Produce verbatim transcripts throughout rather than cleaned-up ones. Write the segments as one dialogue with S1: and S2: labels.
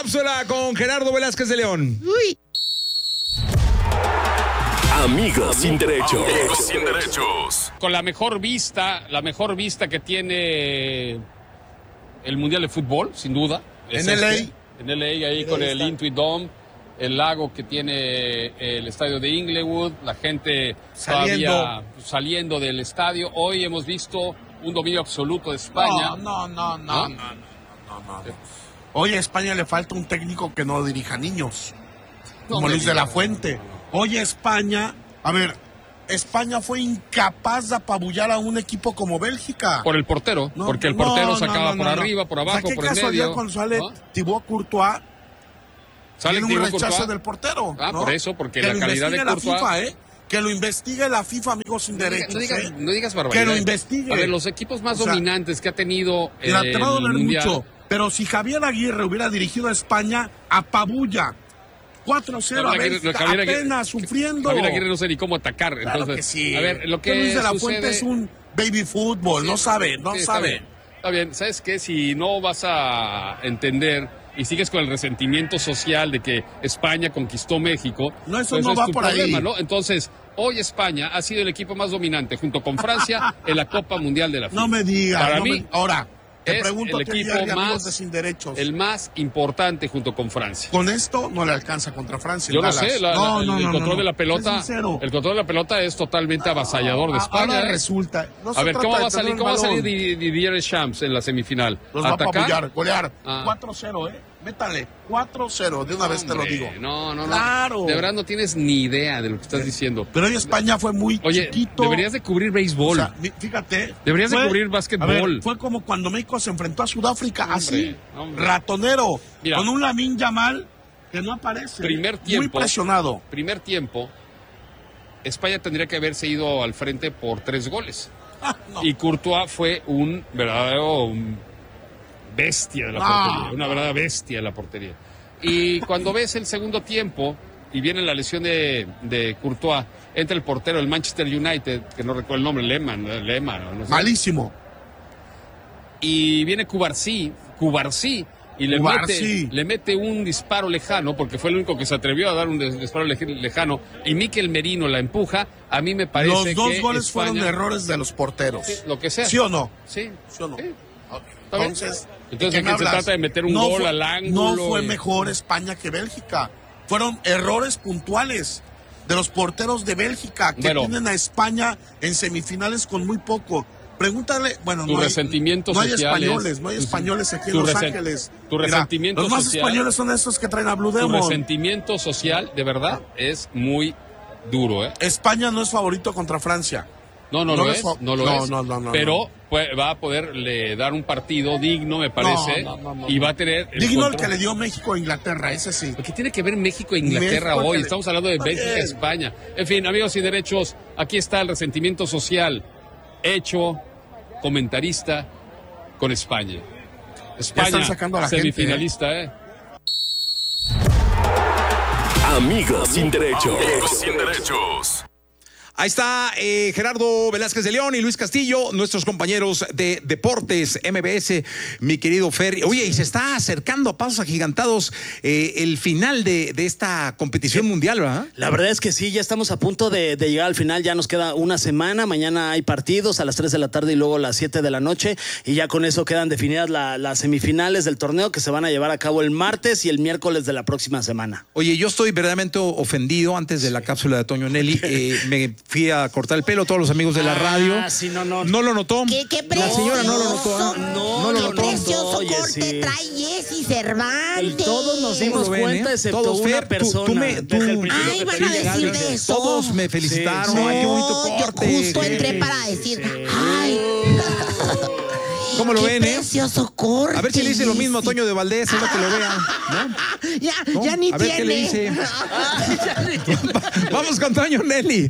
S1: cápsula con Gerardo Velázquez de León.
S2: Uy.
S3: Amigos sin derechos. Amigos sin derechos.
S4: Con la mejor vista, la mejor vista que tiene el Mundial de Fútbol, sin duda.
S5: En L A.
S4: Este, en L A, ahí con el Intuit Dome, el lago que tiene el estadio de Inglewood, la gente
S5: Saliendo.
S4: todavía saliendo del estadio. Hoy hemos visto un dominio absoluto de España.
S5: No, no, no, no,
S4: ¿No?
S5: no, no, no, no, no. Hoy a España le falta un técnico que no dirija niños, como
S4: me
S5: Luis de
S4: digas.
S5: la Fuente. Hoy España, a ver, España fue incapaz de apabullar a un equipo como Bélgica.
S4: Por el portero,
S5: No,
S4: porque el
S5: no,
S4: portero
S5: no,
S4: sacaba
S5: no, no,
S4: por
S5: no.
S4: arriba, por
S5: O sea,
S4: abajo,
S5: qué
S4: por el
S5: casualidad
S4: medio.
S5: cuando sale
S4: ¿no?
S5: Thibaut Courtois,
S4: Sale
S5: tiene un
S4: Thibaut
S5: rechazo
S4: Courtois.
S5: del portero.
S4: Ah,
S5: ¿no?
S4: por eso, porque
S5: que
S4: la
S5: lo
S4: calidad de
S5: investigue la
S4: Courtois...
S5: FIFA, ¿eh? Que lo investigue la FIFA, amigos sin
S4: No digas-
S5: derechos.
S4: no digas,
S5: ¿eh?
S4: no digas barbaridad.
S5: Que lo investigue.
S4: A ver, los equipos más
S5: O sea,
S4: dominantes que ha tenido
S5: Mira,
S4: eh,
S5: te va a
S4: el
S5: doler
S4: Mundial...
S5: mucho, pero si Javier Aguirre hubiera dirigido a España, apabulla. cuatro cero a
S4: Javier Aguirre-
S5: Bélgica,
S4: Javier Aguirre-
S5: apenas sufriendo.
S4: Javier Aguirre no sé ni cómo atacar.
S5: Claro
S4: Entonces,
S5: que sí.
S4: a ver, lo que
S5: Luis de la
S4: sucede...
S5: Fuente es un baby fútbol,
S4: Sí,
S5: no sabe, no
S4: sí, está
S5: sabe.
S4: bien, está bien, ¿sabes qué? Si no vas a entender y sigues con el resentimiento social de que España conquistó México,
S5: No, eso
S4: pues
S5: no
S4: es
S5: va
S4: tu
S5: por
S4: problema,
S5: ahí.
S4: ¿no? Entonces, hoy España ha sido el equipo más dominante junto con Francia en la Copa Mundial de la FIFA.
S5: No me digas.
S4: Para
S5: no
S4: mí,
S5: me- Ahora, te
S4: es
S5: pregunto
S4: el
S5: a ti,
S4: equipo
S5: Jerry, amigos
S4: más-
S5: de Sin Derechos.
S4: el más importante junto con Francia.
S5: Con esto no le alcanza contra Francia. en
S4: Yo no
S5: Dallas.
S4: sé, la-
S5: no,
S4: la- el,
S5: no,
S4: el
S5: no,
S4: control
S5: no.
S4: de la pelota,
S5: Sé sincero.
S4: el control de la pelota es totalmente avasallador de
S5: Ah,
S4: España.
S5: Ahora
S4: ¿eh?
S5: resulta. no se
S4: A ver,
S5: trata
S4: ¿cómo
S5: de
S4: va a salir,
S5: tener
S4: cómo va a
S5: el
S4: salir
S5: balón.
S4: Di- Didier Deschamps en la semifinal?
S5: Los va a
S4: ¿Atacar?
S5: apabullar, golear.
S4: Ah.
S5: cuatro cero, ¿eh? Métale. cuatro cero, de una vez te lo
S4: Hombre,
S5: digo.
S4: No, no, no.
S5: Claro.
S4: De verdad no tienes ni idea de lo que estás diciendo.
S5: Pero hoy España fue muy
S4: Oye,
S5: chiquito.
S4: deberías de cubrir
S5: O
S4: béisbol.
S5: sea, mi- fíjate.
S4: Deberías de
S5: fue-
S4: cubrir
S5: a
S4: básquetbol.
S5: ver, fue como cuando México se enfrentó a Sudáfrica,
S4: Hombre,
S5: así.
S4: hombre.
S5: Ratonero.
S4: Mira.
S5: Con un Lamine Yamal que no aparece.
S4: Primer tiempo.
S5: Muy presionado.
S4: Primer tiempo, España tendría que haberse ido al frente por tres goles.
S5: Ah, no.
S4: Y Courtois fue un verdadero um, bestia de la
S5: No.
S4: portería, una verdadera bestia de la portería. Y cuando ves el segundo tiempo y viene la lesión de, de Courtois, entra el portero del Manchester United, que no recuerdo el nombre, Lehmann, ¿no? Lehmann, no sé.
S5: Malísimo.
S4: Y viene Cubarsí, Cubarsí, y le
S5: Cubarsí.
S4: mete, le mete un disparo lejano, porque fue el único que se atrevió a dar un des- disparo lej- lejano, y Mikel Merino la empuja. A mí me parece
S5: Los dos
S4: que
S5: goles
S4: España-
S5: fueron errores de los porteros.
S4: Sí, lo que sea.
S5: ¿Sí o no?
S4: Sí,
S5: ¿Sí o no?
S4: sí.
S5: Ok. Entonces,
S4: Entonces,
S5: ¿de qué me
S4: aquí se
S5: hablas?
S4: trata de meter un
S5: No
S4: gol
S5: fue-
S4: al ángulo.
S5: No fue
S4: y-
S5: mejor España que Bélgica. Fueron errores puntuales de los porteros de Bélgica que
S4: Bueno.
S5: tienen a España en semifinales con muy poco. Pregúntale, bueno,
S4: Tu
S5: no hay,
S4: resentimiento
S5: no hay
S4: social
S5: españoles,
S4: es-
S5: no hay
S4: tu-
S5: españoles aquí en
S4: tu
S5: Los
S4: resen-
S5: Ángeles.
S4: tu
S5: Mira,
S4: resentimiento
S5: los más
S4: social-
S5: españoles son estos que traen a Blue
S4: Tu
S5: Demon.
S4: resentimiento social, de verdad, es muy duro, ¿eh?
S5: España no es favorito contra Francia.
S4: No, no,
S5: No
S4: lo
S5: es
S4: es,
S5: fa-
S4: no lo
S5: no,
S4: es.
S5: no, no, no,
S4: pero
S5: no.
S4: pues, va a poderle dar un partido digno, me parece,
S5: No, no, no, no,
S4: y
S5: no.
S4: va a tener... el
S5: Digno el
S4: control.
S5: que le dio México a Inglaterra, ese sí.
S4: ¿Qué tiene que ver México e Inglaterra
S5: México
S4: hoy?
S5: que le-
S4: Estamos hablando de
S5: Está
S4: Bélgica,
S5: bien.
S4: España. En fin, amigos y derechos, aquí está el resentimiento social hecho comentarista con España. España,
S5: están sacando a la gente,
S4: semifinalista, ¿eh?
S3: Amigos sin derechos. Amigos sin derechos.
S1: Ahí está eh, Gerardo Velázquez de León y Luis Castillo, nuestros compañeros de Deportes M B S, mi querido Ferry. Oye, y se está acercando a pasos agigantados eh, el final de, de esta competición mundial, ¿verdad?
S2: La verdad es que sí, ya estamos a punto de, de llegar al final, ya nos queda una semana, mañana hay partidos a las tres de la tarde y luego a las siete de la noche y ya con eso quedan definidas la, las semifinales del torneo que se van a llevar a cabo el martes y el miércoles de la próxima semana.
S1: Oye, yo estoy verdaderamente ofendido antes de la cápsula de Toño Nelly. Eh, me fui a cortar el pelo, todos los amigos de la radio.
S2: Ah, sí, no, no.
S1: ¿No lo notó?
S6: ¿Qué, qué
S1: La
S6: precioso,
S1: señora no lo notó. ¿ah?
S2: No,
S1: No lo
S6: qué
S1: notó.
S6: precioso
S2: Oye,
S6: corte
S2: sí.
S6: trae Jessy Cervantes.
S2: Todos nos dimos
S1: ¿Cómo lo ven,
S2: cuenta,
S1: eh?
S2: excepto
S1: Todos,
S2: una
S1: Fer, tú-
S2: persona.
S1: tú me- tú-
S2: Deja el primero
S6: Ay,
S2: que
S6: van
S2: te
S6: a
S2: diga.
S6: decir de eso.
S1: Todos me felicitaron.
S2: Sí,
S1: Ay, qué bonito
S6: No, yo
S1: corte.
S6: justo
S1: Qué-
S6: entré para decir,
S2: Sí.
S6: ay,
S1: ¿Cómo lo
S6: qué
S1: ven, eh?
S6: precioso corte.
S1: A ver si le dice lo mismo a
S6: Jessy.
S1: Toño de Valdés, es lo que lo vea. ¿no?
S6: Ya,
S1: ¿No?
S6: ya ni
S1: A ver
S6: tiene.
S1: qué le dice. Vamos con Toño Nelly.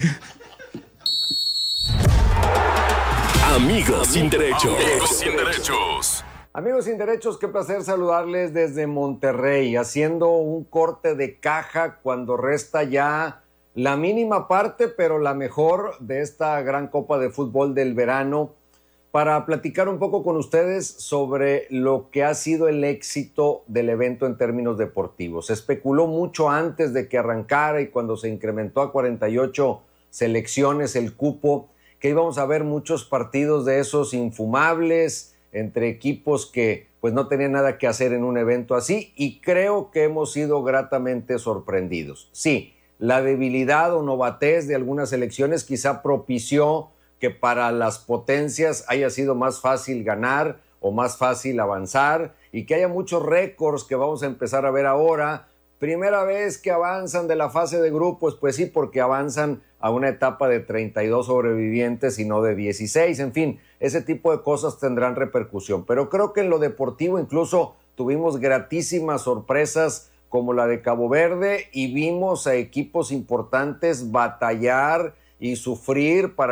S3: Amigos sin derechos. Amigos sin derechos.
S7: Amigos sin derechos, qué placer saludarles desde Monterrey, haciendo un corte de caja cuando resta ya la mínima parte, pero la mejor de esta gran Copa de Fútbol del verano, para platicar un poco con ustedes sobre lo que ha sido el éxito del evento en términos deportivos. Se especuló mucho antes de que arrancara y cuando se incrementó a cuarenta y ocho selecciones el cupo, que íbamos a ver muchos partidos de esos infumables entre equipos que pues no tenían nada que hacer en un evento así, y creo que hemos sido gratamente sorprendidos. Sí, la debilidad o novatez de algunas selecciones quizá propició que para las potencias haya sido más fácil ganar o más fácil avanzar y que haya muchos récords que vamos a empezar a ver ahora. Primera vez que avanzan de la fase de grupos, pues sí, porque avanzan a una etapa de treinta y dos sobrevivientes y no de dieciséis. En fin, ese tipo de cosas tendrán repercusión. Pero creo que en lo deportivo incluso tuvimos gratísimas sorpresas como la de Cabo Verde y vimos a equipos importantes batallar y sufrir para